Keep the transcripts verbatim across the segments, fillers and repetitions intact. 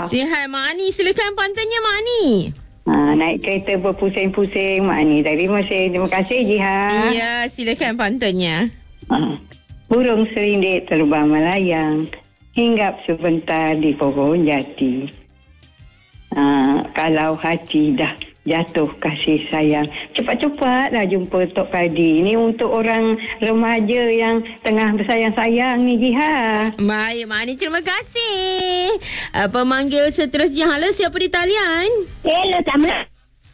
Sihat Mak Ani. Silakan pantannya Mak Ani. Ha, naik kereta berpusing-pusing Mak Ani. Terima kasih. Terima kasih Jiha. Ya, silakan pantannya. Ha. Burung serindik terbang melayang, hinggap sebentar di pohon jati. Ha, kalau hati dah jatuh kasih sayang, cepat-cepatlah jumpa Tok Kadi. Ini untuk orang remaja yang tengah bersayang-sayang ni Jiha. Baik Mak Ani, terima kasih. Uh, pemanggil seterusnya. Halo, siapa di talian? Hello, sama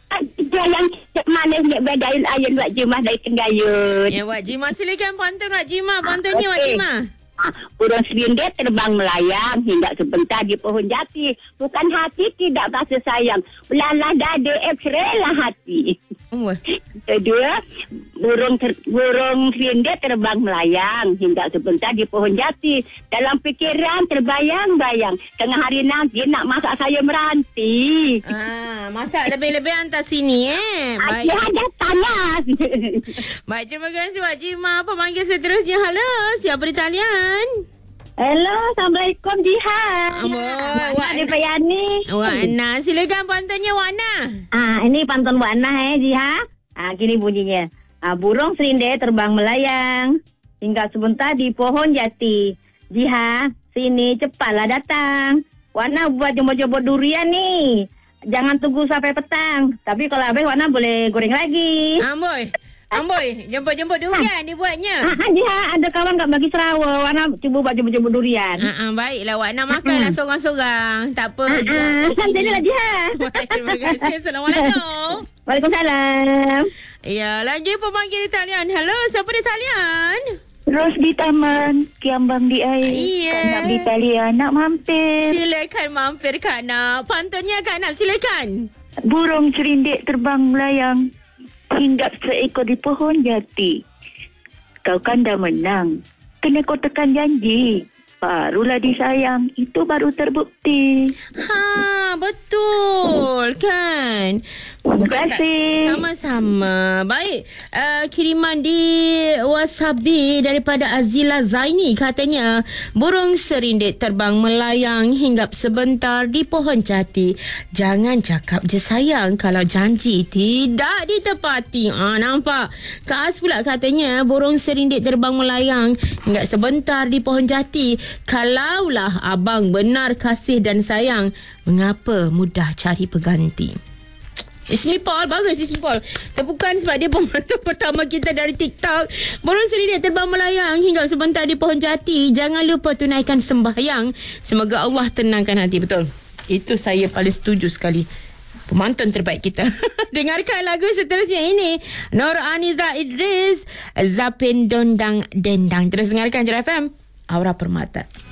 yang mana nak badain ayun Wak Jimah dari Tenggayun. Ya, Wak Jimah, silakan pantun Wak Jimah. Pantunnya Ah, Wak okey. Jimah. Burung serindik terbang melayang hingga sebentar di pohon jati. Bukan hati tidak rasa sayang. Belalah dada X-ray lah hati. Oh. Kedua, burung ter, burung serindik terbang melayang hingga sebentar di pohon jati. Dalam fikiran terbayang-bayang. Tengah hari nanti nak masak sayur meranti. Ah, masak lebih-lebih hantar sini eh. Baik. Ada hajatan lah. Baik, terima kasih Wak Jimah. Pemanggil seterusnya. Halo, siapa di talian? Hello, Assalamualaikum Jiha. Wak Wak Ana Yani. Wak Ana, silakan pantunnya Wak Ana. Ah, ini pantun Wak Ana eh Jiha. Ah, gini bunyinya. Ah, burung serindik terbang melayang hingga sebentar di pohon jati. Jiha, sini cepatlah datang. Wak Ana buat jemput-jemput durian nih. Jangan tunggu sampai petang. Tapi kalau habis Wak Ana boleh goreng lagi. Amboi. Amboi, jemput-jemput durian dibuatnya. Ah, ah, Jiha, ada kawan kat bagi Sarawak. Wak Ana cuba buat jemput-jemput durian. Ah, ah, baiklah Wak Ana makanlah sorang-sorang. Tak apa. Ah, ah, santailah Jiha. Baik, terima kasih. Assalamualaikum. Waalaikumsalam. Ya, lagi pemanggil di talian. Halo, siapa di talian? Ros di taman, Kiambang di air. Iya. Kak Nak di talian, nak mampir. Silakan mampir Kak Nak. Pantunnya Kak Nak, silakan. Burung serindik terbang melayang, hinggap seekor di pohon jati. Kau kan dah menang, kena kau tekan janji. Barulah disayang, itu baru terbukti. Ha, betul kan? Terima kasih. Sama-sama. Baik, uh, kiriman di Wasabi daripada Azila Zaini katanya, burung serindik terbang melayang hinggap sebentar di pohon jati. Jangan cakap je sayang kalau janji tidak ditepati. Ah, nampak? Kak As pula katanya, burung serindik terbang melayang hinggap sebentar di pohon jati. Kalaulah abang benar kasih dan sayang, mengapa mudah cari pengganti? Ismi Paul, bagus Ismi Paul. Tepukan sebab dia pembantu pertama kita dari TikTok. Burung serindik terbang melayang hingga sebentar di pohon jati. Jangan lupa tunaikan sembahyang. Semoga Allah tenangkan hati. Betul. Itu saya paling setuju sekali. Pemantun terbaik kita. Dengarkan lagu seterusnya ini. Nur Aniza Idris, Zapin Dondang Dendang. Terus dengarkan J F M Aura Permata.